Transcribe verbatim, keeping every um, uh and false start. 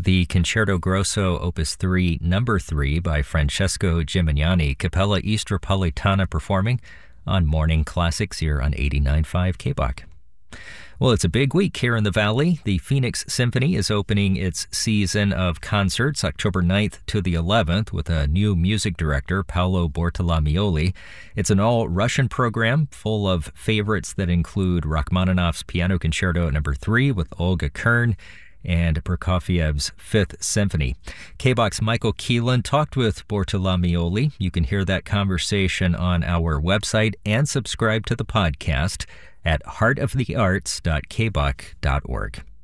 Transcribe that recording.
the Concerto Grosso Opus three, Number three by Francesco Gimignani, Capella Istropolitana performing on Morning Classics here on eighty-nine point five K B O C. Well, it's a big week here in the Valley. The Phoenix Symphony is opening its season of concerts October ninth to the eleventh with a new music director, Paolo Bortolomioli. It's an all-Russian program full of favorites that include Rachmaninoff's Piano Concerto Number three with Olga Kern and Prokofiev's Fifth Symphony. K B O C's Michael Keelan talked with Bortolomioli. You can hear that conversation on our website and subscribe to the podcast at heart of the arts dot k b o c dot org.